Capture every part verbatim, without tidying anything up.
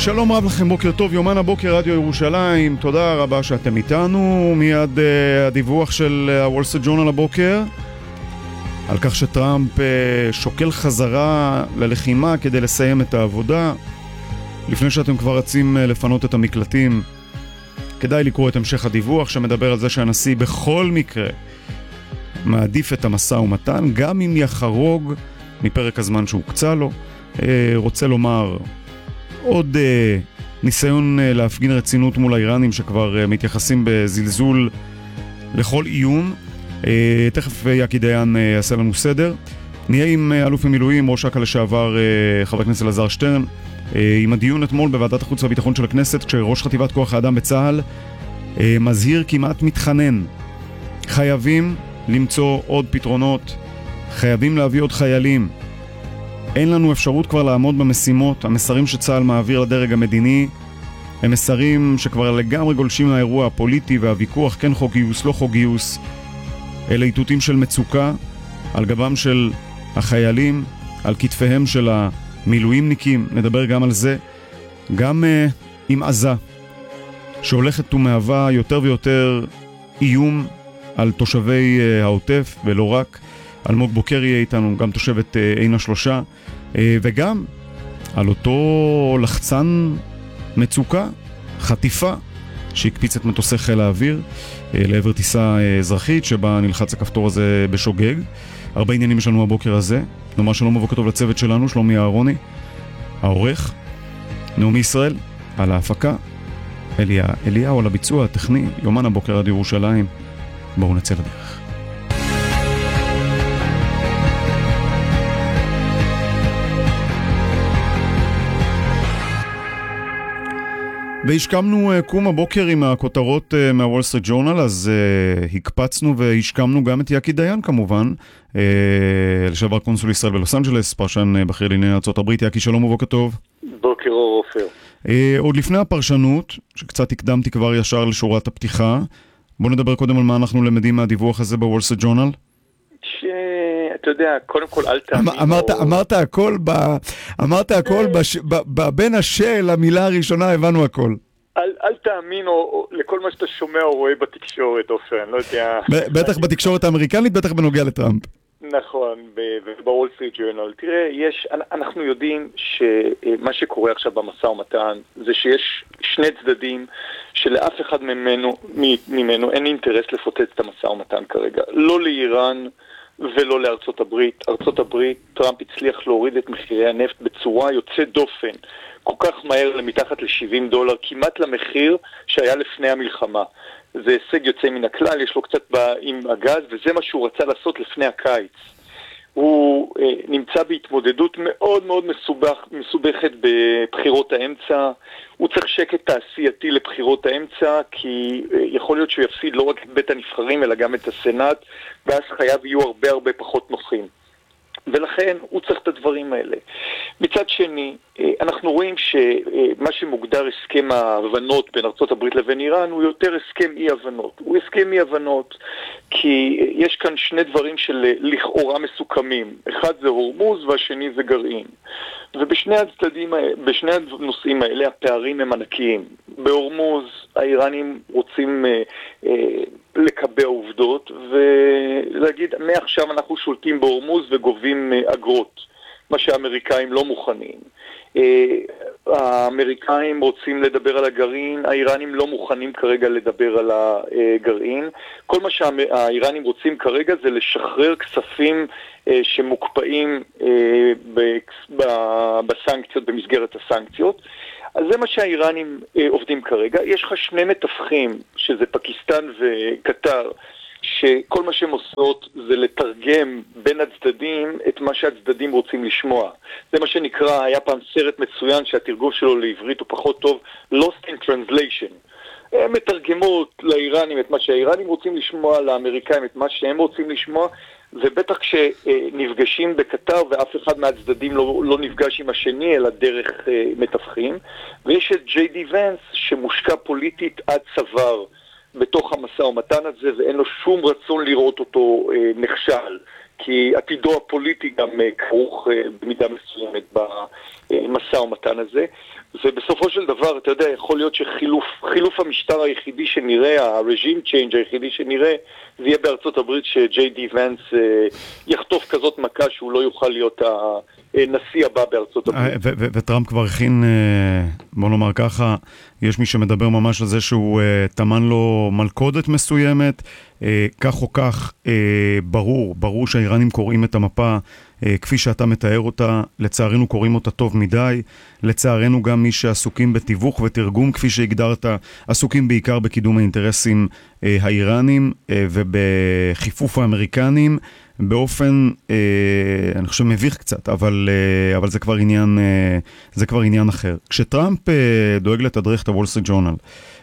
שלום רב לכם, בוקר טוב, יומן הבוקר רדיו ירושלים, תודה רבה שאתם איתנו. מיד uh, הדיווח של הוול סטריט ג'ורנל הבוקר על כך שטראמפ uh, שוקל חזרה ללחימה כדי לסיים את העבודה. לפני שאתם כבר רצים uh, לפנות את המקלטים, כדאי לקרוא את המשך הדיווח שמדבר על זה שהנשיא בכל מקרה מעדיף את המשא ומתן, גם אם יחרוג מפרק הזמן שהוקצה לו. uh, רוצה לומר עוד אה, ניסיון אה, להפגין רצינות מול האיראנים שכבר אה, מתייחסים בזלזול לכל איום. אה, תכף אה, יקי דיין אה, יעשה לנו סדר. נהיה עם אה, אלוף המילואים, ראש אכ"א לשעבר אה, חבר הכנסת אלעזר שטרן, אה, עם הדיון אתמול בוועדת החוץ והביטחון של הכנסת, כשראש חטיבת כוח האדם בצה"ל אה, מזהיר כמעט מתחנן. חייבים למצוא עוד פתרונות, חייבים להביא עוד חיילים. אין לנו אפשרות כבר לעמוד במשימות. המסרים שצה"ל מעביר לדרג המדיני הם מסרים שכבר לגמרי גולשים מהאירוע הפוליטי והוויכוח, כן חוק גיוס, לא חוק גיוס. אלה איתותים של מצוקה על גבם של החיילים, על כתפיהם של המילואימניקים. נדבר גם על זה, גם uh, עם עזה שהולכת ומהווה יותר ויותר איום על תושבי uh, העוטף, ולא רק. אלמוג בוקר יהיה איתנו, גם תושבת uh, עין השלושה, uh, וגם על אותו לחצן מצוקה, חטיפה, שהקפיץ את מטוסי חיל האוויר uh, לעבר טיסה uh, אזרחית, שבה נלחץ הכפתור הזה בשוגג. הרבה עניינים יש לנו הבוקר הזה. נאמר שלום ובוקר טוב לצוות שלנו, שלומי אהרוני, העורך, נעמי ישראל, על ההפקה, אליה, אליהו על הביצוע הטכני, יומן הבוקר רדיו ירושלים. בואו נצא לדרך. והשכמנו קום הבוקר עם הכותרות מהוול סטריט ג'ורנל, אז uh, הקפצנו והשכמנו גם את יקי דיין כמובן, uh, לשעבר קונסול ישראל בלוס אנג'לס, פרשן uh, בכיר לענייני ארצות הברית. יקי, שלום ובוקר טוב. בוקר אור עופר. Uh, עוד לפני הפרשנות, שקצת הקדמתי כבר ישר לשורת הפתיחה, בוא נדבר קודם על מה אנחנו למדים מהדיווח הזה בוול סטריט ג'ורנל. שאתה יודע, קודם כל אל תאמין. אמרת, אמרת הכל, ב, אמרת הכל בש, ב, ב, בין השל למילה הראשונה הבנו הכל. אל, אל תאמין או, או, לכל מה שאתה שומע או רואה בתקשורת, אופן, אני לא יודע. בטח בתקשורת האמריקנית, בטח בנוגע לטראמפ. נכון, בוול סטריט ג'ורנל. תראה, יש, אנחנו יודעים שמה שקורה עכשיו במשא ומתן זה שיש שני צדדים שלאף אחד ממנו, ממנו אין אינטרס לפוצץ את המשא ומתן כרגע. לא לאיראן ולא לארצות הברית. ארצות הברית, טראמפ הצליח להוריד את מחירי הנפט בצורה יוצאת דופן, כל כך מהר למתחת ל-שבעים דולר, כמעט למחיר שהיה לפני המלחמה. זה הישג יוצא מן הכלל, יש לו קצת עם הגז, וזה מה שהוא רצה לעשות לפני הקיץ. הוא אה, נמצא בהתמודדות מאוד מאוד מסובך, מסובכת בבחירות האמצע. הוא צריך שקט תעשייתי לבחירות האמצע, כי אה, יכול להיות שהוא יפסיד לא רק את בית הנבחרים, אלא גם את הסנאט, ואז חייו יהיו הרבה הרבה פחות נוחים. ולכן הוא צריך את הדברים האלה. מצד שני, אנחנו רואים שמה שמוגדר הסכם ההבנות בין ארצות הברית לבין איראן הוא יותר הסכם אי-הבנות. הוא הסכם אי-הבנות כי יש כאן שני דברים של לכאורה מסוכמים. אחד זה הורמוז והשני זה גרעין. ובשני הצדדים, בשני הנושאים האלה הפערים הם ענקיים. בהורמוז האיראנים רוצים אה, אה, לקבע עובדות ולהגיד מעכשיו אנחנו שולטים בהורמוז וגובים אה, אגרות, מה שהאמריקאים לא מוכנים. אה, האמריקאים רוצים לדבר על הגרעין, האיראנים לא מוכנים כרגע לדבר על הגרעין. כל מה שהאיראנים רוצים כרגע זה לשחרר כספים אה, שמוקפאים אה, בסנקציות, במסגרת הסנקציות. אז זה מה שהאיראנים אה, עובדים כרגע. יש לך שני מתווכים, שזה פקיסטן וקטר, שכל מה שהם עושות זה לתרגם בין הצדדים את מה שהצדדים רוצים לשמוע. זה מה שנקרא, היה פעם סרט מצוין שהתרגום שלו לעברית הוא פחות טוב, Lost in Translation. הם מתרגמות לאיראנים את מה שהאיראנים רוצים לשמוע, לאמריקאים את מה שהם רוצים לשמוע, ובטח כשנפגשים בקטר ואף אחד מהצדדים לא, לא נפגש עם השני אלא דרך uh, מתווכים. ויש את ג'יי די ונס שמושקע פוליטית עד צוואר בתוך המשא ומתן הזה, ואין לו שום רצון לראות אותו אה, נכשל, כי עתידו הפוליטי גם אה, כרוך אה, במידה מסוימת המשא ומתן הזה, ובסופו של דבר, אתה יודע, יכול להיות שחילוף חילוף המשטר היחידי שנראה, הרג'ים צ'יינג' היחידי שנראה, זה יהיה בארצות הברית שג'יי די ונס אה, יחטוף כזאת מכה שהוא לא יוכל להיות הנשיא הבא בארצות הברית. וטראמפ כבר הכין, בוא נאמר ככה, יש מי שמדבר ממש על זה שהוא תמן לו מלכודת מסוימת, כך או כך ברור, ברור שהאיראנים קוראים את המפה כפי שאתה מתאר אותה, לצערנו קוראים אותה טוב מדי, לצערנו גם מי שעסוקים בתיווך ותרגום כפי שהגדרת, עסוקים בעיקר בקידום האינטרסים האיראנים ובחיפוף האמריקנים, באופן, אני חושב מביך קצת, אבל, אבל זה כבר עניין, זה כבר עניין אחר. כשטראמפ דואג לתדרך את הוול סטריט ג'ורנל,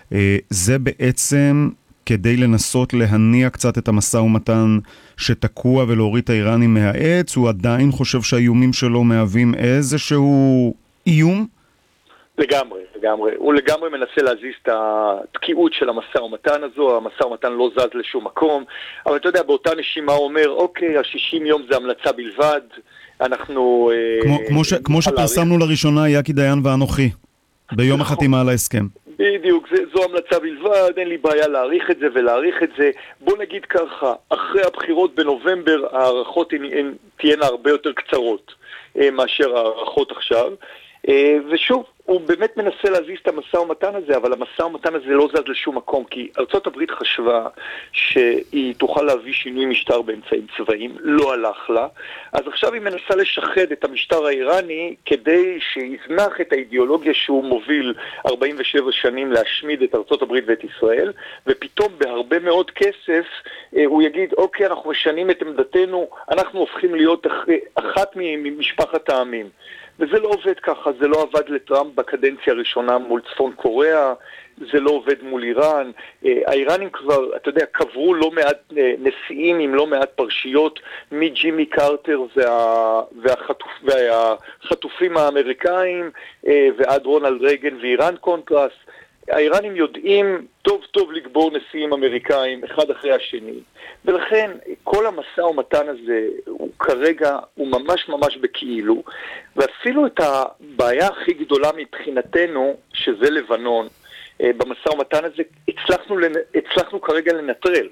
זה בעצם כדי לנסות להניע קצת את המשא ומתן שתקוע ולהוריד את האיראנים מהעץ, הוא עדיין חושב שהאיומים שלו מהווים איזשהו איום? לגמרי, לגמרי. הוא לגמרי מנסה להזיז את התקיעות של המשא ומתן הזו, המשא ומתן לא זז לשום מקום, אבל אתה יודע, באותה נשימה הוא אומר, אוקיי, ה-שישים יום זה המלצה בלבד, אנחנו... כמו, אה, כמו, ש, כמו שפרסמנו לראשונה, יקי דיין ואנוכי, ביום החתימה על ההסכם. בדיוק, זה, זו המלצה בלבד, אין לי בעיה להעריך את זה ולהעריך את זה. בוא נגיד ככה, אחרי הבחירות בנובמבר, הערכות הן, הן תהיינה הרבה יותר קצרות אה, מאשר הערכות עכשיו. אה, ושוב, הוא באמת מנסה להזיז את המשא ומתן הזה, אבל המשא ומתן הזה לא זז לשום מקום, כי ארצות הברית חשבה שהיא תוכל להביא שינוי משטר באמצעים צבאיים, לא הלך לה, אז עכשיו היא מנסה לשחד את המשטר האיראני כדי שיזנח את האידיאולוגיה שהוא מוביל ארבעים ושבע שנים להשמיד את ארצות הברית ואת ישראל, ופתאום בהרבה מאוד כסף הוא יגיד, אוקיי, אנחנו משנים את עמדתנו, אנחנו הופכים להיות אחת ממשפחת העמים. וזה לא עובד ככה, זה לא עבד לטראמפ בקדנציה הראשונה מול צפון קוריאה, זה לא עובד מול איראן. האיראנים כבר, אתה יודע, קברו לא מעט נשיאים עם לא מעט פרשיות, מג'ימי קרטר וה, והחטופ, והחטופים האמריקאים ועד רונלד רייגן ואיראן קונטרס. האיראנים יודעים טוב טוב לגבור נשיאים אמריקאים אחד אחרי השני, ולכן כל המשא ומתן הזה הוא כרגע, הוא ממש ממש בכאילו, ואפילו את הבעיה הכי גדולה מבחינתנו, שזה לבנון, במשא ומתן הזה הצלחנו, הצלחנו כרגע לנטרל.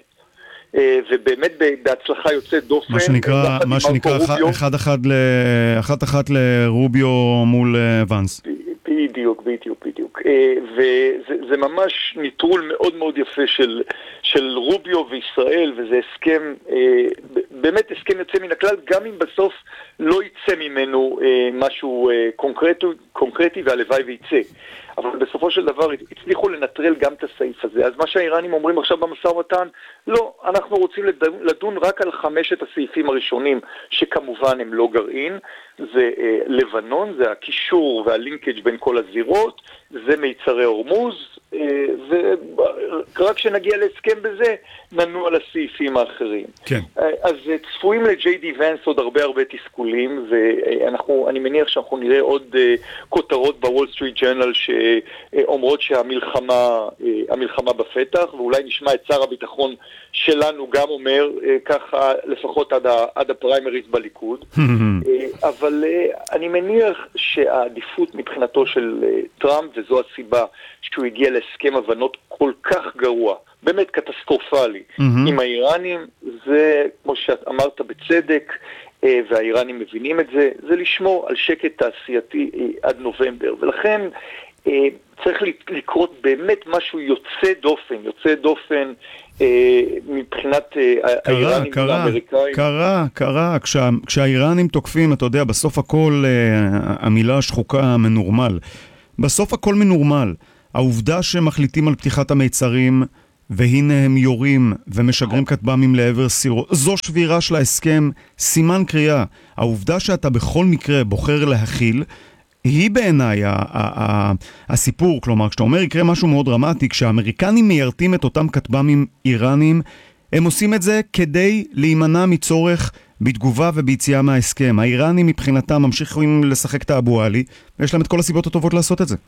ובאמת בהצלחה יוצאת דופן. מה שנקרא, מה שנקרא אחד אחד אחת אחת לרוביו מול ונס. בדיוק, בדיוק, בדיוק. וזה ממש ניטרול מאוד מאוד יפה של, של רוביו וישראל, וזה הסכם, באמת הסכם יוצא מן הכלל, גם אם בסוף לא יצא ממנו משהו קונקרטי, קונקרטי והלוואי וייצא. אבל בסופו של דבר הצליחו לנטרל גם את הסעיף הזה. אז מה שהאיראנים אומרים עכשיו במשא ומתן, לא, אנחנו רוצים לדון רק על חמשת הסעיפים הראשונים, שכמובן הם לא גרעין. זה אה, לבנון, זה הקישור והלינקג' בין כל הזירות, זה מיצרי הורמוז, אה, ורק כשנגיע להסכם בזה, ננו על הסעיפים האחרים. כן. אה, אז אה, צפויים לג'יי די ונס עוד הרבה הרבה תסכולים, ואנחנו, אני מניח שאנחנו נראה עוד אה, כותרות בוול סטריט ג'ורנל שאומרות שהמלחמה אה, המלחמה בפתח, ואולי נשמע את שר הביטחון שלנו גם אומר אה, ככה לפחות עד, ה, עד הפריימריז בליכוד. אה, אבל אבל אני מניח שהעדיפות מבחינתו של טראמפ, וזו הסיבה שהוא הגיע להסכם הבנות כל כך גרוע, באמת קטסטרופלי, mm-hmm. עם האיראנים, זה, כמו שאמרת בצדק, והאיראנים מבינים את זה, זה לשמור על שקט תעשייתי עד נובמבר, ולכן צריך לקרות באמת משהו יוצא דופן, יוצא דופן מבחינת האיראנים והאמריקאים. קרה, קרה, קרה. כשהאיראנים תוקפים, אתה יודע, בסוף הכל, המילה השחוקה מנורמל. בסוף הכל מנורמל. העובדה שמחליטים על פתיחת המיצרים, והנה הם יורים ומשגרים כטב"מים לעבר סירות, זו שבירה של ההסכם, סימן קריאה. העובדה שאתה בכל מקרה בוחר להכיל, היא בעיניי הסיפור, כלומר, כשאתה אומר יקרה משהו מאוד דרמטי, כשהאמריקנים מיירטים את אותם כטב"מים איראנים, הם עושים את זה כדי להימנע מצורך בתגובה וביציאה מההסכם. האיראנים מבחינתם ממשיכים לשחק את האבו עלי, ויש להם את כל הסיבות הטובות לעשות את זה.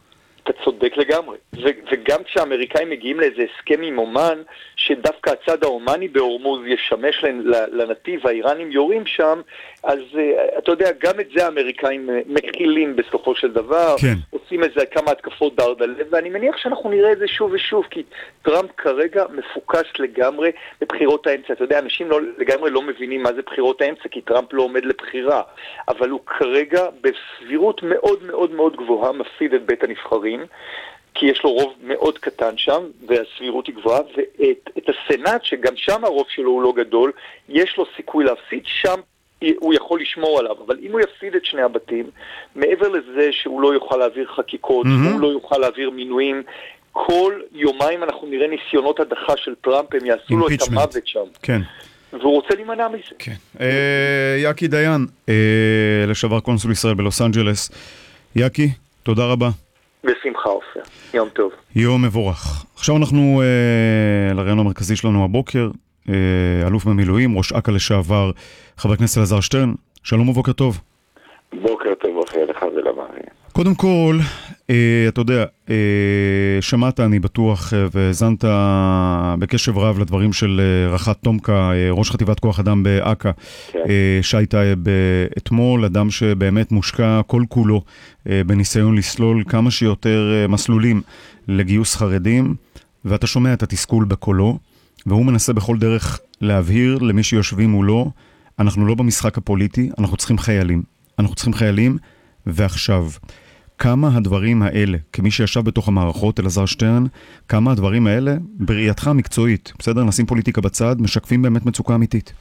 אתה צודק לגמרי. ו- וגם כשהאמריקאים מגיעים לאיזה הסכם עם אומן, שדווקא הצד האומני בהורמוז ישמש לנתיב, האיראנים יורים שם, אז uh, אתה יודע, גם את זה האמריקאים מכילים בסופו של דבר, כן. עושים איזה כמה התקפות דרד הלב, ואני מניח שאנחנו נראה את זה שוב ושוב, כי טראמפ כרגע מפוקס לגמרי בבחירות האמצע. אתה יודע, אנשים לא, לגמרי לא מבינים מה זה בחירות האמצע, כי טראמפ לא עומד לבחירה, אבל הוא כרגע בסבירות מאוד מאוד מאוד גבוהה מפסיד את בית הנבחרים, כי יש לו רוב מאוד קטן שם, והסבירות היא גבוהה, ואת את הסנאט, שגם שם הרוב שלו הוא לא גדול, יש לו סיכוי להפסיד, שם הוא יכול לשמור עליו, אבל אם הוא יפסיד את שני הבתים, מעבר לזה שהוא לא יוכל להעביר חקיקות, mm-hmm. הוא לא יוכל להעביר מינויים, כל יומיים אנחנו נראה ניסיונות הדחה של טראמפ, הם יעשו לו את המוות שם. כן. והוא רוצה להימנע מזה. כן. אה, יקי דיין, אה, לשעבר קונסול ישראל בלוס אנג'לס. יקי, תודה רבה. בשמחה עופר. יום טוב. יום מבורך. עכשיו אנחנו אה, לרעיון המרכזי שלנו הבוקר, אה, אלוף במילואים, ראש אכ"א לשעבר, חבר הכנסת אלעזר שטרן. שלום ובוקר טוב. בוקר טוב אחרי לך ולמרי. קודם כל, אה, אתה יודע, אה, שמעת, אני בטוח, אה, והזנת בקשב רב לדברים של אה, רח"ט תומקה, אה, ראש חטיבת כוח אדם באכ"א, כן. אה, שי טייב אתמול, אדם שבאמת מושקע כל כולו אה, בניסיון לסלול כמה שיותר אה, מסלולים לגיוס חרדים, ואתה שומע את התסכול בקולו, והוא מנסה בכל דרך להבהיר למי שיושבים מולו, אנחנו לא במשחק הפוליטי, אנחנו צריכים חיילים. אנחנו צריכים חיילים, ועכשיו, כמה הדברים האלה, כמי שישב בתוך המערכות, אלעזר שטרן, כמה הדברים האלה, בראייתך המקצועית, בסדר? נשים פוליטיקה בצד, משקפים באמת מצוקה אמיתית.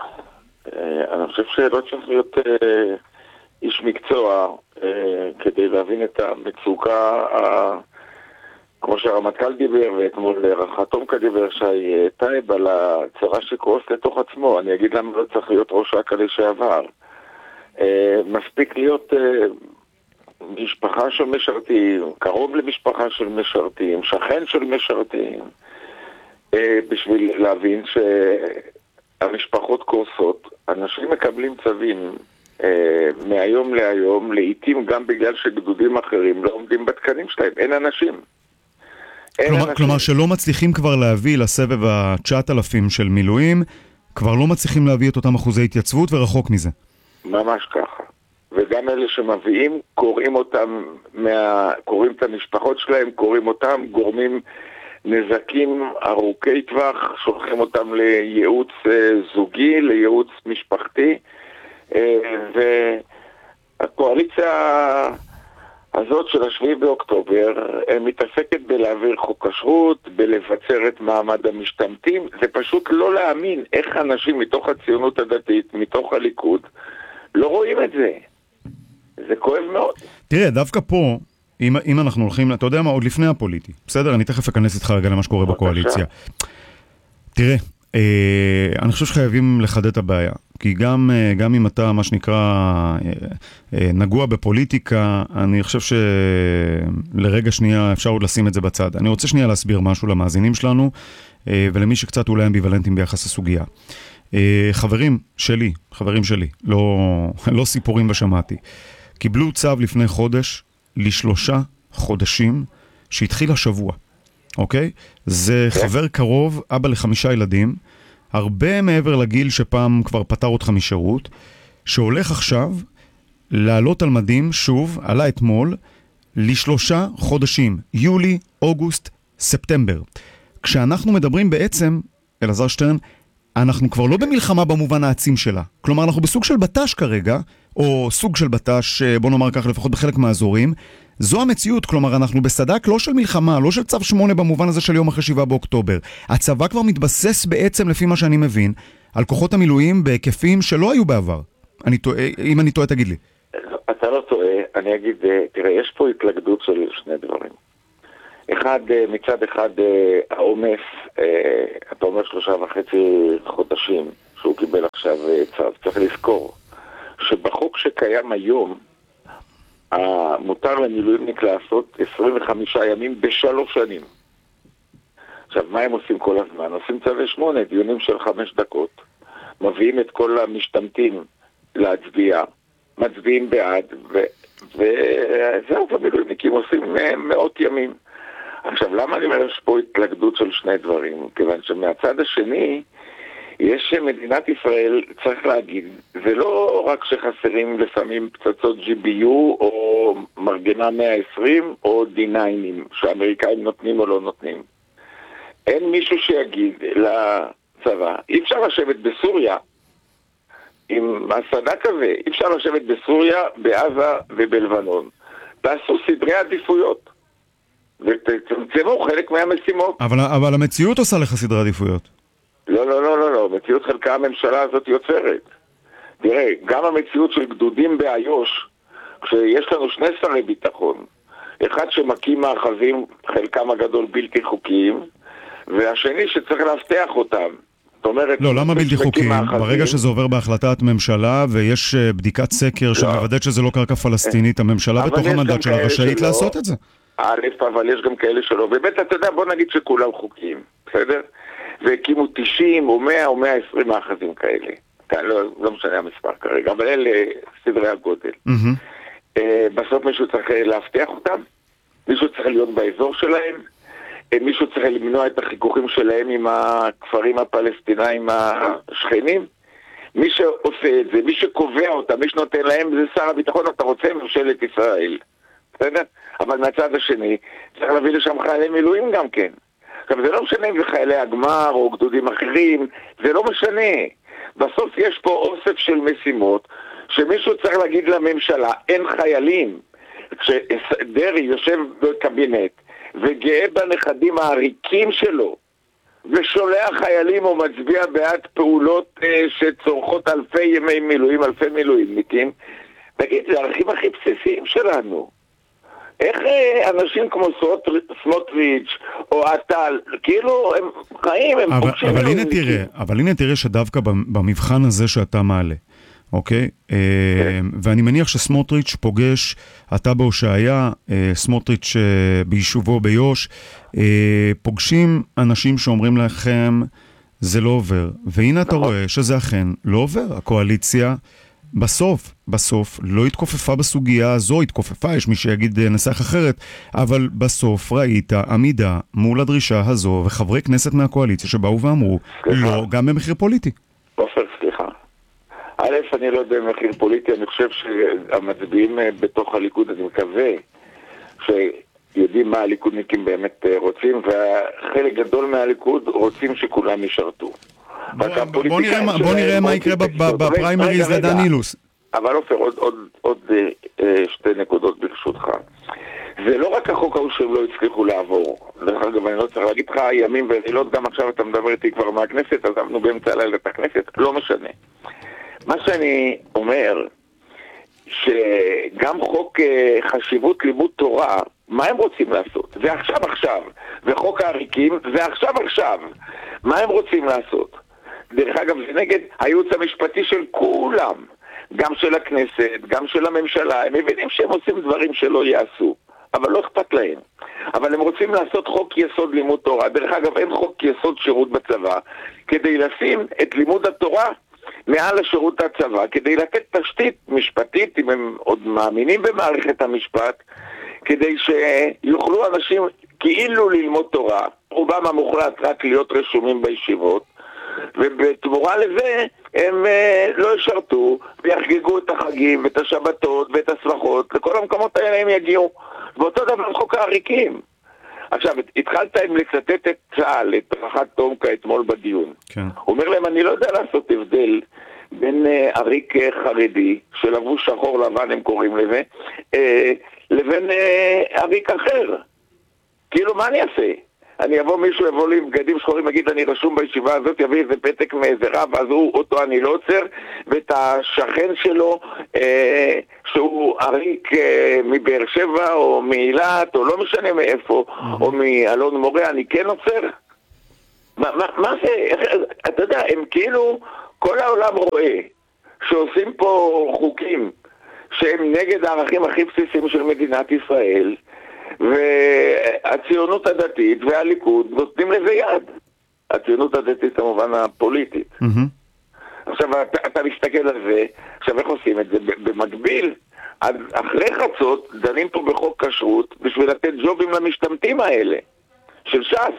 אני חושב שלא צריך להיות אה, איש מקצוע אה, כדי להבין את המצוקה, אה, כמו שהרמטכ"ל דיבר, ואתמול רח"ט תומקה דיבר, שי טייב, על הצרה שקורס לתוך עצמו. אני אגיד למה לא צריך להיות ראש אכ"א לשעבר. אה, מספיק להיות... אה, משפחה של משרתים, קרוב למשפחה של משרתים, שכן של משרתים, בשביל להבין שהמשפחות קורסות. אנשים מקבלים צווים מהיום להיום, לעתים גם בגלל שגדודים אחרים לא עומדים בתקנים שלהם. אין אנשים. אין כלומר, אנשים. כלומר שלא מצליחים כבר להביא לסבב ה-תשעת אלפים של מילואים, כבר לא מצליחים להביא את אותם אחוזי התייצבות ורחוק מזה. ממש ככה. וגם אלה שמביאים, קוראים אותם, מה... קוראים את המשפחות שלהם, קוראים אותם, גורמים נזקים ארוכי טווח, שולחים אותם לייעוץ זוגי, לייעוץ משפחתי, והקואליציה הזאת של השביעי באוקטובר מתעסקת בלהעביר חוק כשרות, בלבצר את מעמד המשתמטים. זה פשוט לא להאמין איך אנשים מתוך הציונות הדתית, מתוך הליכוד, לא רואים את זה. זה כואב מאוד. תראה, דווקא פה, אם, אם אנחנו הולכים, אתה יודע מה, עוד לפני הפוליטי, בסדר? אני תכף אכנס איתך רגע למה שקורה בקואליציה. תראה, אה, אני חושב שחייבים לחדד את הבעיה, כי גם, אה, גם אם אתה, מה שנקרא, אה, אה, נגוע בפוליטיקה, אני חושב שלרגע שנייה אפשר עוד לשים את זה בצד. אני רוצה שנייה להסביר משהו למאזינים שלנו, אה, ולמי שקצת אולי אמביוולנטים ביחס לסוגיה. אה, חברים שלי, חברים שלי, לא, לא סיפורים ושמעתי. קיבלו צו לפני חודש לשלושה חודשים שהתחיל השבוע, אוקיי? זה חבר קרוב, אבא לחמישה ילדים, הרבה מעבר לגיל שפעם כבר פטר אותך משירות, שהולך עכשיו לעלות על מדים, שוב, עלה אתמול, לשלושה חודשים, יולי, אוגוסט, ספטמבר. כשאנחנו מדברים בעצם, אלעזר שטרן, אנחנו כבר לא במלחמה במובן העצים שלה. כלומר, אנחנו בסוג של בטש כרגע, או סוג של בטש, בוא נאמר כך, לפחות בחלק מהאזורים. זו המציאות, כלומר, אנחנו בסדק לא של מלחמה, לא של צו שמונה במובן הזה של יום אחרי שבעה באוקטובר. הצבא כבר מתבסס בעצם, לפי מה שאני מבין, על כוחות המילואים בהיקפים שלא היו בעבר. אני טועה, אם אני טועה, תגיד לי. אתה לא טועה, אני אגיד, תראה, יש פה התלכדות של שני דברים. אחד, מצד אחד, העומס, אתה אומר שלושה וחצי חודשים שהוא קיבל עכשיו צו. צריך לזכור שבחוק שקיים היום, מותר למילואימניק לעשות עשרים וחמישה ימים בשלוש שנים. עכשיו, מה הם עושים כל הזמן? עושים צווי שמונה, דיונים של חמש דקות, מביאים את כל המשתמטים להצביע, מצביעים בעד, וזהו, המילואימניקים עושים מאות ימים. עכשיו, למה אני אומר יש פה התלכדות של שני דברים? כיוון שמהצד השני, יש שמדינת ישראל, צריך להגיד, זה לא רק שחסרים לפעמים פצצות ג'י בי יו או מרגמה מאה ועשרים או די ניינים שהאמריקאים נותנים או לא נותנים. אין מישהו שיגיד לצבא, אי אפשר לשבת בסוריה עם הסדק הזה, אי אפשר לשבת בסוריה, בעזה ובלבנון. תעשו סדרי עדיפויות ותצמצמו חלק מהמשימות. אבל, אבל המציאות עושה לך סדרי עדיפויות. לא, לא, לא, לא, לא. מציאות חלקה הממשלה הזאת יוצרת. תראה, גם המציאות של גדודים באיו"ש, כשיש לנו שני שרי ביטחון, אחד שמקים מאחזים, חלקם הגדול בלתי חוקיים, והשני שצריך להבטח אותם. זאת אומרת... לא, למה בלתי חוקיים? מאחזים, ברגע שזה עובר בהחלטת ממשלה, ויש בדיקת סקר לא. שמוודאת שזה לא קרקע פלסטינית, הממשלה בתוך המנדט שלה רשאית לעשות את זה. א', אבל יש גם כאלה שלא. באמת, אתה יודע, בוא נגיד שכולם חוקיים, בסדר? והקימו תשעים או מאה או מאה ועשרים מאחזים כאלה. כאן לא, לא משנה המספר כרגע, אבל אלה סדרי הגודל. Mm-hmm. Uh, בסוף מישהו צריך להבטיח אותם, מישהו צריך להיות באזור שלהם, uh, מישהו צריך למנוע את החיכוכים שלהם עם הכפרים הפלסטינאים השכנים. מי שעושה את זה, מי שקובע אותם, מי שנותן להם, זה שר הביטחון, אתה רוצה ממשלת ישראל. בסדר? אבל מהצד השני, צריך להביא לשם חיילי מילואים גם כן. עכשיו, זה לא משנה אם זה חיילי הגמר או גדודים אחרים, זה לא משנה. בסוף יש פה אוסף של משימות, שמישהו צריך להגיד לממשלה, אין חיילים. כשדרי יושב בקבינט, וגאה בנכדים העריקים שלו, ושולח חיילים או מצביע בעד פעולות אה, שצורכות אלפי ימי מילואים, אלפי מילואימניקים, תגיד, זה הערכים הכי בסיסיים שלנו. איך אנשים כמו סמוטריץ' או עטל, כאילו הם חיים, הם פוגשים... אבל הנה תראה, אבל הנה תראה שדווקא במבחן הזה שאתה מעלה, אוקיי? ואני מניח שסמוטריץ' פוגש, אתה בהושעיה, סמוטריץ' ביישובו ביוש, פוגשים אנשים שאומרים לכם, זה לא עובר. והנה אתה רואה שזה אכן לא עובר. הקואליציה... בסוף, בסוף, לא התכופפה בסוגיה הזו, התכופפה, יש מי שיגיד נסח אחרת, אבל בסוף ראית עמידה מול הדרישה הזו, וחברי כנסת מהקואליציה שבאו ואמרו, סליחה. לא, גם במחיר פוליטי. עופר, סליחה. א', אני לא יודע במחיר פוליטי, אני חושב שהמצביעים בתוך הליכוד, אני מקווה שיודעים מה הליכודניקים באמת רוצים, והחלק גדול מהליכוד רוצים שכולם ישרתו. בוא נראה מה יקרה בפריימריז לדן אילוז. אבל אופר, עוד שתי נקודות ברשותך. זה לא רק החוק ההוא שהם לא הצליחו לעבור. דרך אגב, אני לא צריך להגיד לך, ימים ולילות, גם עכשיו אתה מדבר איתי כבר מהכנסת, אז אנחנו באמצע הלילה את הכנסת, לא משנה. מה שאני אומר, שגם חוק חשיבות לימוד תורה, מה הם רוצים לעשות? זה עכשיו עכשיו. וחוק העריקים, זה עכשיו עכשיו. מה הם רוצים לעשות? דרך אגב, זה נגד הייעוץ המשפטי של כולם, גם של הכנסת, גם של הממשלה. הם מבינים שהם עושים דברים שלא יעשו, אבל לא אכפת להם. אבל הם רוצים לעשות חוק יסוד לימוד תורה. דרך אגב, אין חוק יסוד שירות בצבא, כדי לשים את לימוד התורה מעל השירות הצבא, כדי לתת תשתית משפטית, אם הם עוד מאמינים במערכת המשפט, כדי שיוכלו אנשים כאילו ללמוד תורה, רובם המוחלט רק להיות רשומים בישיבות, ובתמורה לזה הם אה, לא ישרתו ויחגגו את החגים ואת השבתות ואת הסמכות, לכל המקומות האלה הם יגיעו. ואותו דבר חוק העריקים. עכשיו, התחלת עם לצטט את צה"ל, את רח"ט תומקה אתמול בדיון. כן. הוא אומר להם, אני לא יודע לעשות הבדל בין אה, עריק אה, חרדי, שלבוש שחור לבן הם קוראים לזה, אה, לבין אה, עריק אחר. כאילו, מה אני אעשה? אני אבוא, מישהו יבוא לי עם בגדים שחורים, יגיד, אני רשום בישיבה הזאת, יביא איזה פתק מאיזה רב, אז הוא, אותו אני לא עוצר, ואת השכן שלו, אה, שהוא עריק אה, מבאר שבע, או מאילת, או לא משנה מאיפה, mm-hmm. או מאלון מורה, אני כן עוצר? מה, מה, מה זה? אתה יודע, הם כאילו, כל העולם רואה, שעושים פה חוקים, שהם נגד הערכים הכי בסיסיים של מדינת ישראל, והציונות הדתית והליכוד נותנים לזה יד. הציונות הדתית כמובן הפוליטית. Mm-hmm. עכשיו, אתה, אתה מסתכל על זה, עכשיו איך עושים את זה? במקביל, אז אחרי חצות, דנים פה בחוק כשרות בשביל לתת ג'ובים למשתמטים האלה, של ש"ס.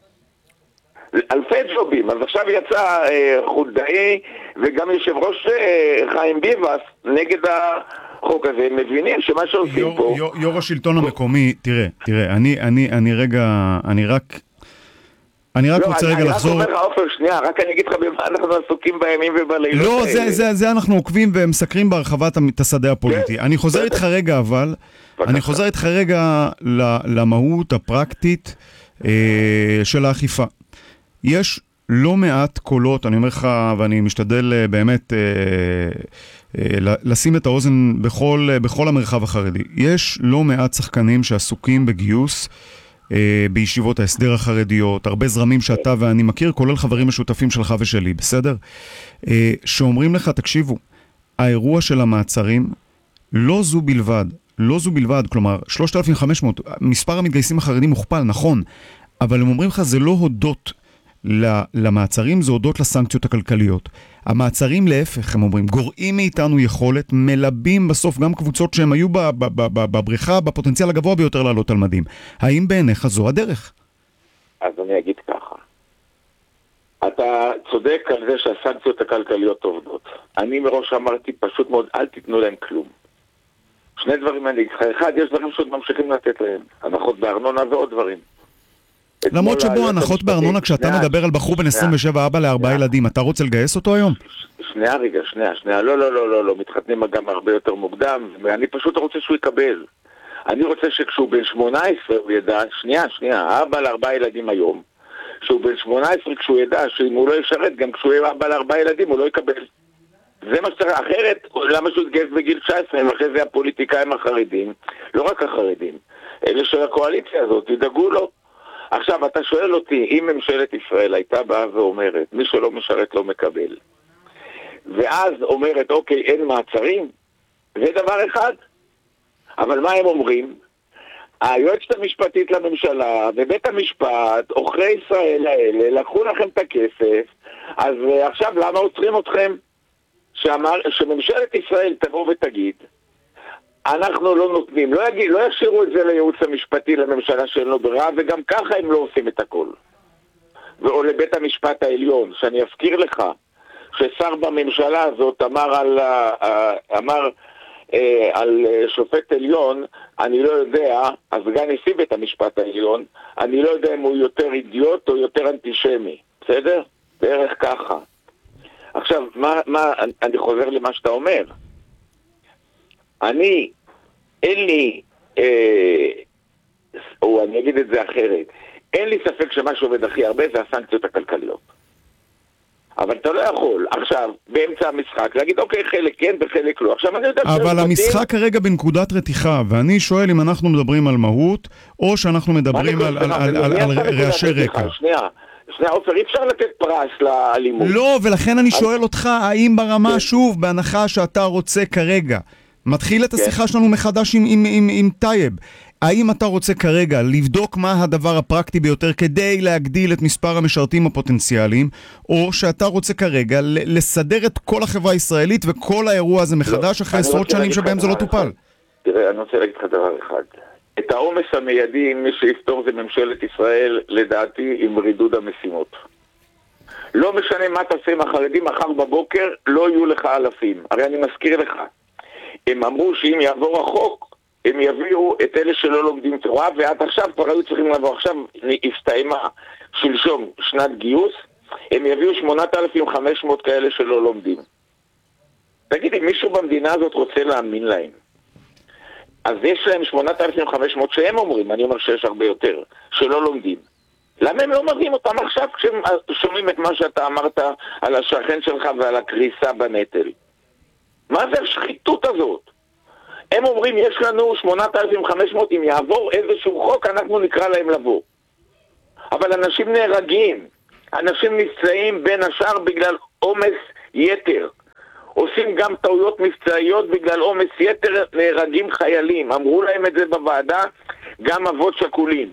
אלפי ג'ובים. אז עכשיו יצא אה, חולדאי וגם יושב ראש אה, חיים ביבס נגד החוק הזה. הם מבינים שמה שעושים יור, פה... יור, יור השלטון המקומי, תראה, תראה, אני, אני, אני רגע, אני רק... אני רק לא, רוצה אני, רגע אני לחזור... אני רק אומר לך, עופר, שנייה, רק אני אגיד לך במה אנחנו עסוקים בימים ובלילות לא, האלה. זה, זה, זה אנחנו עוקבים ומסקרים בהרחבת השדה הפוליטי. כן, אני חוזר כן. איתך רגע, אבל... בבקשה. אני חוזר איתך רגע למהות הפרקטית אה, של האכיפה. יש לא מעט קולות, אני אומר לך, ואני משתדל באמת אה, אה, לשים את האוזן בכל, בכל המרחב החרדי. יש לא מעט שחקנים שעסוקים בגיוס אה, בישיבות ההסדר החרדיות, הרבה זרמים שאתה ואני מכיר, כולל חברים משותפים שלך ושלי, בסדר? אה, שאומרים לך, תקשיבו, האירוע של המעצרים לא זו בלבד, לא זו בלבד, כלומר, שלושת אלפים וחמש מאות, מספר המתגייסים החרדים מוכפל, נכון, אבל הם אומרים לך, זה לא הודות למעצרים, זה הודות לסנקציות הכלכליות. המעצרים להפך, הם אומרים, גורעים מאיתנו יכולת, מלבים בסוף גם קבוצות שהם היו בבריכה, בפוטנציאל הגבוה ביותר לעלות על מדים. האם בעיניך זו הדרך? אז אני אגיד ככה. אתה צודק על זה שהסנקציות הכלכליות עובדות. אני מראש אמרתי פשוט מאוד, אל תיתנו להם כלום. שני דברים אני אגיד לך. אחד, יש דברים שעוד ממשיכים לתת להם. הנחות בארנונה ועוד דברים. למרות שבו הנחות בארנונה, כשאתה מדבר על בחור בן עשרים ושבע, אבא לארבעה ילדים, אתה רוצה לגייס אותו היום? שנייה רגע, שנייה, שנייה, לא, לא, לא, לא, לא, מתחתנים גם הרבה יותר מוקדם, ואני פשוט רוצה שהוא יקבל. אני רוצה שכשהוא בן שמונה עשרה הוא ידע, שנייה, שנייה, אבא לארבעה ילדים היום, שהוא בן שמונה עשרה כשהוא ידע שאם הוא לא ישרת, גם כשהוא יהיה אבא לארבעה ילדים הוא לא יקבל. זה מה שצריך, אחרת, למה שהוא יתגייס בגיל תשע עשרה, ואחרי זה הפוליטיקאים החרדים, לא רק החרדים, אלה של הקואליציה הזאת, ידאגו לו. עכשיו, אתה שואל אותי, אם ממשלת ישראל הייתה באה ואומרת, מי שלא משרת לא מקבל, ואז אומרת, אוקיי, אין מעצרים, זה דבר אחד. אבל מה הם אומרים? היועצת המשפטית לממשלה ובית המשפט, עוכרי ישראל האלה, לקחו לכם את הכסף, אז עכשיו למה עוצרים אתכם? שאמר, שממשלת ישראל תבוא ותגיד, אנחנו לא נותנים, לא, יגיד, לא ישאירו את זה לייעוץ המשפטי לממשלה שאין לו ברירה, וגם ככה הם לא עושים את הכל. או לבית המשפט העליון, שאני אזכיר לך, ששר בממשלה הזאת אמר על, אמר, אה, על שופט עליון, אני לא יודע, הסגן נשיא בית המשפט העליון, אני לא יודע אם הוא יותר אידיוט או יותר אנטישמי, בסדר? בערך ככה. עכשיו, מה, מה, אני חוזר למה שאתה אומר. אני, אין לי, אה, או אני אגיד את זה אחרת, אין לי ספק שמה שעובד הכי הרבה זה הסנקציות הכלכליות. אבל אתה לא יכול, עכשיו, באמצע המשחק, להגיד, אוקיי, חלק כן וחלק לא. עכשיו, אני יודע... אבל המשחק כרגע בנקודת רתיחה, ואני שואל אם אנחנו מדברים על מהות, או שאנחנו מדברים על רעשי רקע. שנייה. שנייה, עופר, אי אפשר לתת פרס לאלימות. לא, ולכן אני שואל אותך, האם ברמה, שוב, בהנחה שאתה רוצה כרגע, מתחיל את השיחה שלנו מחדש עם, עם, עם, עם טייב, האם אתה רוצה כרגע לבדוק מה הדבר הפרקטי ביותר כדי להגדיל את מספר המשרתים הפוטנציאליים, או שאתה רוצה כרגע לסדר את כל החברה הישראלית וכל האירוע הזה מחדש אחרי עשרות שנים שבהם זה לא טופל? תראה, אני רוצה להגיד לך דבר אחד. את העומס המיידי, מי שיפתור זה ממשלת ישראל, לדעתי, עם רידוד המשימות. לא משנה מה תעשה עם החרדים, מחר בבוקר לא יהיו לך אלפים. הרי אני מזכיר לך, הם אמרו שאם יעבור החוק, הם יביאו את אלה שלא לומדים תורה, ועד עכשיו כבר היו צריכים לבוא. עכשיו הסתיימה שלשום שנת גיוס, הם יביאו שמונת אלפים וחמש מאות כאלה שלא לומדים. תגידי, מישהו במדינה הזאת רוצה להאמין להם? אז יש להם שמונת אלפים וחמש מאות שהם אומרים, אני אומר שיש הרבה יותר, שלא לומדים. למה הם לא מראים אותם עכשיו כשהם שומעים את מה שאתה אמרת על השכן שלך ועל הקריסה בנטל? מה זה השחיתות הזאת? הם אומרים, יש לנו שמונת אלפים וחמש מאות, אם יעבור איזשהו חוק, אנחנו נקרא להם לבוא. אבל אנשים נהרגים, אנשים נפצעים בין השאר בגלל עומס יתר. עושים גם טעויות מבצעיות בגלל עומס יתר, נהרגים חיילים. אמרו להם את זה בוועדה, גם אבות שכולים,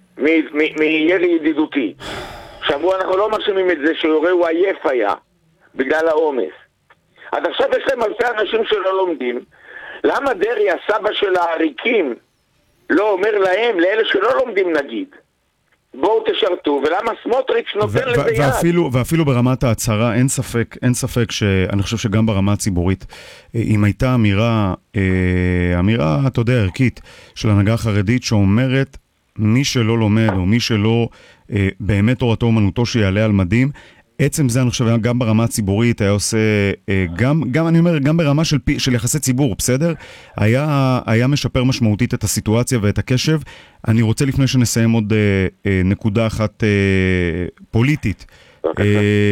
מירי ידידותי. שאמרו, אנחנו לא מרשימים את זה, שיורה הוא עייף היה. בגלל העומס. אז עכשיו יש להם אלפי אנשים שלא לומדים. למה דרי, הסבא של העריקים, לא אומר להם, לאלה שלא לומדים נגיד, בואו תשרתו, ולמה סמוטריץ' נותן לזה יד? ואפילו, ואפילו ברמת ההצהרה, אין ספק, אין ספק שאני חושב שגם ברמה הציבורית, אם הייתה אמירה, אמירה, אתה יודע, ערכית, של הנהגה החרדית שאומרת, מי שלא לומד, או מי שלא באמת תורתו אומנותו שיעלה על מדים, עצם זה, אני חושב, גם ברמה הציבורית, היה עושה, גם, גם, אני אומר, גם ברמה של, של יחסי ציבור, בסדר? היה, היה משפר משמעותית את הסיטואציה ואת הקשב. אני רוצה לפני שנסיים עוד אה, אה, נקודה אחת אה, פוליטית. אה,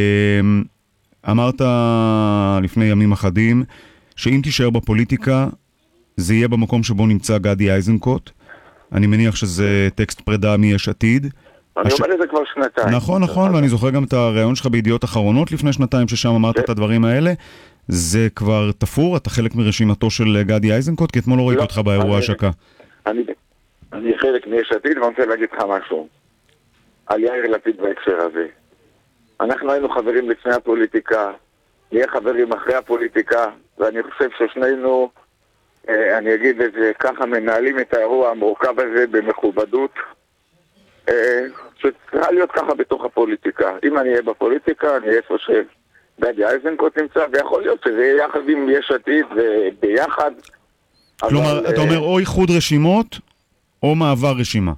אמרת לפני ימים אחדים, שאם תישאר בפוליטיקה, זה יהיה במקום שבו נמצא גדי איזנקוט. אני מניח שזה טקסט פרידה מיש עתיד. אני אומר את זה כבר שנתיים. נכון, נכון, ואני זוכר גם את הרעיון שלך בידיעות אחרונות לפני שנתיים, ששם אמרת את הדברים האלה. זה כבר תפור? אתה חלק מרשימתו של גדי איזנקוט? כי אתמול לא ראיתי אותך באירוע השקה. אני חלק מיש עתיד, ואני רוצה להגיד לך משהו. על יאיר לפיד בהקשר הזה. אנחנו היינו חברים לפני הפוליטיקה, נהיה חברים אחרי הפוליטיקה, ואני חושב ששנינו, אני אגיד את זה ככה, מנהלים את האירוע המורכב הזה במכובדות, שצריכה להיות ככה בתוך הפוליטיקה. אם אני אהיה בפוליטיקה, אני אהיה איפה שגדי איזנקוט נמצא, ויכול להיות שזה יהיה יחד עם יש עתיד וביחד. כלומר, אתה אומר או איחוד רשימות, או מעבר רשימה.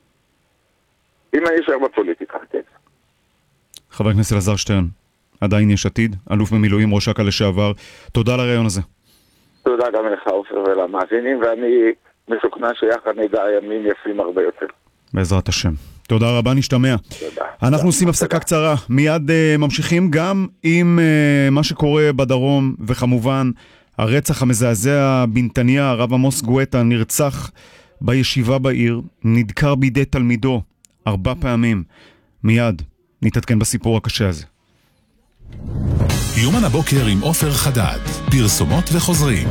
אם אני אשאר בפוליטיקה, כן. חבר הכנסת אלעזר שטרן, עדיין יש עתיד, אלוף במילואים, ראש אכ"א לשעבר, תודה על הרעיון הזה. תודה גם לך, עופר, ולמאזינים, ואני משוכנע שיחד נדע ימים יפים הרבה יותר. בעזרת השם. תודה רבה, נשתמע. תודה. אנחנו עושים הפסקה קצרה, מיד uh, ממשיכים גם עם uh, מה שקורה בדרום, וכמובן הרצח המזעזע בנתניה, הרב עמוס גואטה נרצח בישיבה בעיר, נדקר בידי תלמידו ארבע פעמים. מיד נתעדכן בסיפור הקשה הזה. יומן הבוקר עם עופר חדד, פרסומות וחוזרים.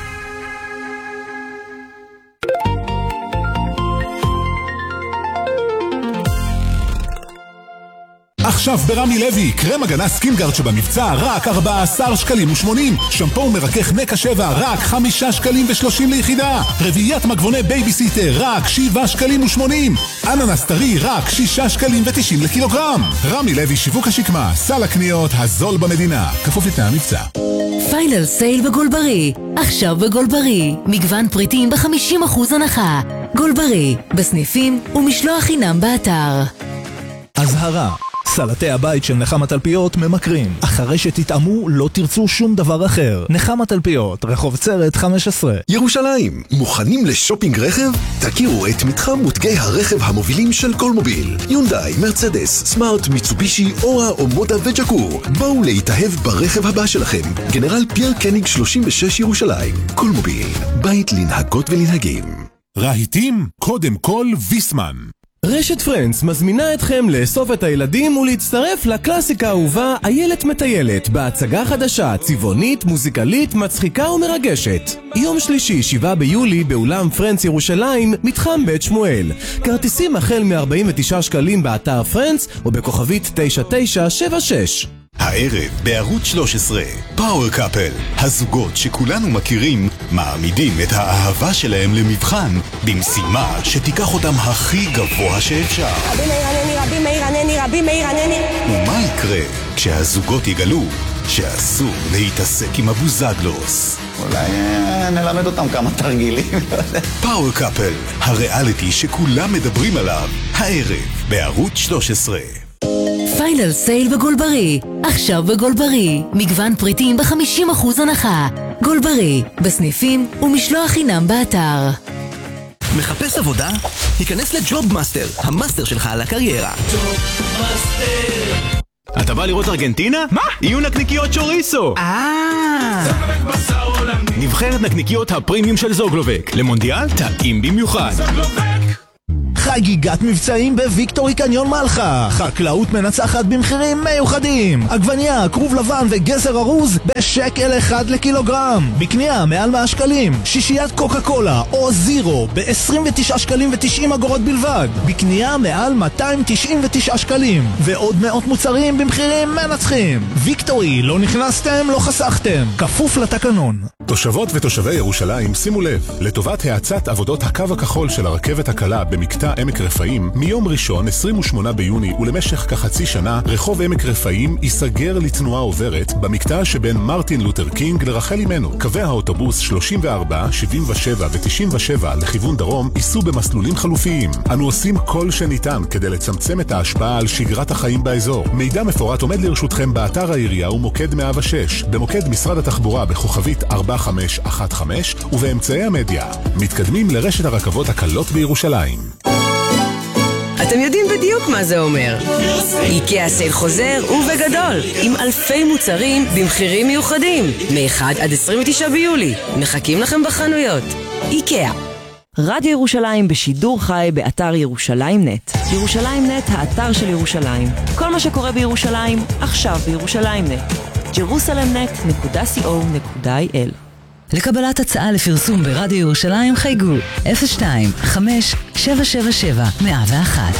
עכשיו ברמי לוי, קרם הגנה סקינגארד שבמבצע רק ארבעה עשר שקלים ושמונים, שמפו ומרכך נקה שבע רק חמישה שקלים ושלושים ליחידה, רביעיית מגבוני בייביסיטר רק שבעה שקלים ושמונים, אננס טרי רק שישה שקלים ותשעים לקילוגרם. רמי לוי, שיווק השקמה, סל הקניות הזול במדינה, כפוף לתנאי המבצע. פיינל סייל בגולברי, עכשיו בגולברי, מגוון פריטים ב-חמישים אחוז הנחה. גולברי, בסניפים ומשלוח חינם באתר. אזהרה, סלטי הבית של נחמה תלפיות ממכרים. אחרי שתתאמו לא תרצו שום דבר אחר. נחמה תלפיות, רחוב צרת חמש עשרה. ירושלים, מוכנים לשופינג רכב? תכירו את מתחם מותגי הרכב המובילים של קולמוביל. יונדאי, מרצדס, סמארט, מיצובישי, אורה או מודה וג'קור. בואו להתאהב ברכב הבא שלכם. גנרל פייר קניג שלושים ושש ירושלים. קולמוביל, בית לנהגות ולנהגים. רהיטים, קודם כל ויסמן. רשת פרנדס מזמינה אתכם לאסוף את הילדים ולהצטרף לקלאסיקה האהובה איילת מטיילת בהצגה חדשה, צבעונית, מוזיקלית, מצחיקה ומרגשת. יום שלישי, שבעה ביולי, באולם פרנדס ירושלים, מתחם בית שמואל. כרטיסים החל מ-ארבעים ותשעה שקלים באתר פרנדס או בכוכבית תשע תשע שבע שש. הערב בערוץ שלוש עשרה, פאוור קאפל, הזוגות שכולנו מכירים מעמידים את האהבה שלהם למבחן במשימה שתיקח אותם הכי גבוה שאפשר. רבי מאיר ענני, רבי מאיר ענני, רבי מאיר ענני. ומה יקרה כשהזוגות יגלו שאסור להתעסק עם הבוזגלוס? אולי נלמד אותם כמה תרגילים. פאוור קאפל, הריאליטי שכולם מדברים עליו, הערב בערוץ שלוש עשרה. פיינל סייל בגולברי, עכשיו בגולברי, מגוון פריטים ב-חמישים אחוז הנחה. גולברי, בסניפים ומשלוח חינם באתר. מחפש עבודה? היכנס לג'וב מאסטר, המאסטר שלך על הקריירה. ג'וב מאסטר. אתה בא לראות ארגנטינה? מה? יהיו נקניקיות צ'וריסו. אה. נבחרת נקניקיות הפרימיום של זוגלובק. למונדיאל טעים במיוחד. חגיגת מבצעים בוויקטורי קניון מלחה. חקלאות מנצחת במחירים מיוחדים. עגבניה, כרוב לבן וגזר ארוז בשקל אחד לקילוגרם. בקנייה מעל מאה שקלים. שישיית קוקה קולה או זירו ב-עשרים ותשעה שקלים ו-תשעים אגורות בלבד. בקנייה מעל מאתיים תשעים ותשעה שקלים. ועוד מאות מוצרים במחירים מנצחים. ויקטורי, לא נכנסתם, לא חסכתם. כפוף לתקנון. תושבות ותושבי ירושלים, שימו לב, לטובת האצת עבודות הקו הכחול של הרכבת הקלה במקטע עמק רפאים, מיום ראשון עשרים ושמונה ביוני ולמשך כחצי שנה, רחוב עמק רפאים ייסגר לתנועה עוברת במקטע שבין מרטין לותר קינג לרחל אימנו. קווי האוטובוס שלושים וארבע, שבעים ושבע ו-תשעים ושבע לכיוון דרום ייסעו במסלולים חלופיים. אנו עושים כל שניתן כדי לצמצם את ההשפעה על שגרת החיים באזור. מידע מפורט עומד לרשותכם באתר העירייה ומוקד מאה ושש, במוקד משרד התחבורה בכוכבית ארבע חמש אחת חמש ובאמצעי המדיה. מתקדמים לרשת הרכבות הקלות בירושלים. אתם יודעים בדיוק מה זה אומר. איקאה סייל חוזר ובגדול, עם אלפי מוצרים במחירים מיוחדים, מ-אחד עד עשרים ותשעה ביולי. מחכים לכם בחנויות. איקאה. רדיו ירושלים בשידור חי באתר ירושלים נט. ירושלים נט, האתר של ירושלים. כל מה שקורה בירושלים, עכשיו בירושלים נט. ג'רוסלם נט נקודה סי או נקודה איי אל. לקבלת הצעה לפרסום ברדיו ירושלים חייגו אפס שתיים חמש שבע שבע שבע מאה ואחת.